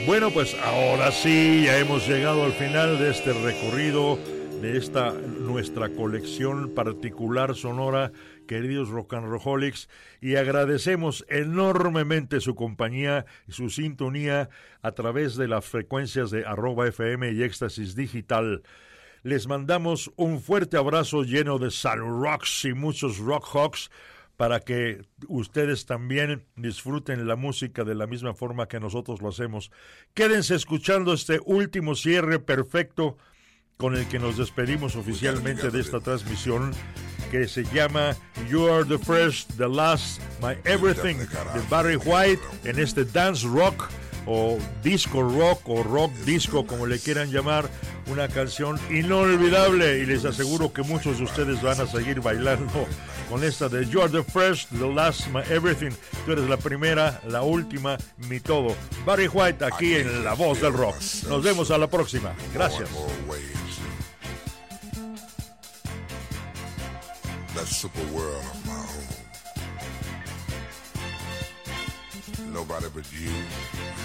Bueno, pues ahora sí, ya hemos llegado al final de este recorrido, de esta nuestra colección particular sonora, queridos rock and rollholics, y agradecemos enormemente su compañía y su sintonía a través de las frecuencias de @FM y Éxtasis Digital. Les mandamos un fuerte abrazo lleno de salud rocks y muchos rock hawks, para que ustedes también disfruten la música de la misma forma que nosotros lo hacemos. Quédense escuchando este último cierre perfecto con el que nos despedimos oficialmente de esta transmisión, que se llama You Are the First, the Last, My Everything, de Barry White, en este dance rock o disco rock o rock disco, como le quieran llamar, una canción inolvidable, y les aseguro que muchos de ustedes van a seguir bailando con esta de You Are the First, the Last, My Everything. Tú eres la primera, la última, mi todo. Barry White aquí en La Voz del Rock. Nos vemos a la próxima. Gracias. That super world of my own. Nobody but you.